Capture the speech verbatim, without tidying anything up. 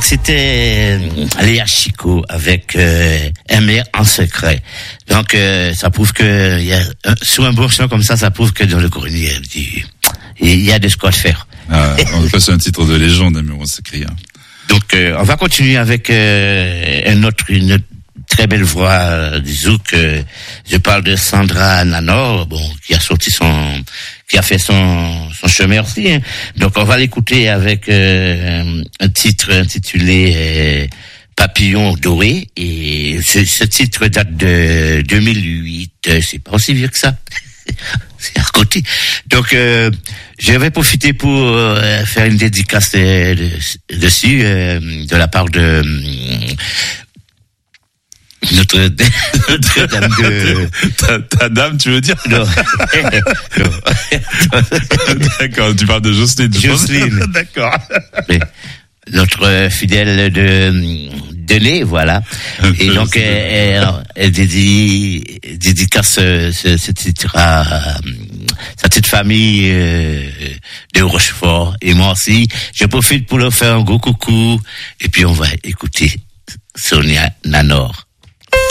c'était Léa Chico avec euh, Aimer en secret. Donc euh, ça prouve que y a, euh, sur un bon chant comme ça, ça prouve que dans le grenier, il y a des quoi de faire. Ah, on va passer un titre de légende, Aimer en secret. Hein. Donc euh, on va continuer avec euh, un autre, une autre très belle voix euh, du zouk. Euh, je parle de Sandra Nanor, bon, qui a sorti son, qui a fait son son chemin aussi. Hein. Donc on va l'écouter avec euh, un titre intitulé euh, Papillon doré, et ce, ce titre date de deux mille huit. C'est pas aussi vieux que ça. C'est à côté. Donc euh, je vais profiter pour euh, faire une dédicace de, de, dessus euh, de la part de euh, notre, notre dame de... ta, ta dame, tu veux dire? Non. non. D'accord, tu parles de Jocelyne. Jocelyne. D'accord. Mais notre fidèle de Dené, voilà. Et donc, elle, elle, elle dédie, dédicace ce, ce, ce titre à sa petite famille euh, de Rochefort. Et moi aussi, je profite pour leur faire un gros coucou. Et puis, on va écouter Sonia Nanor.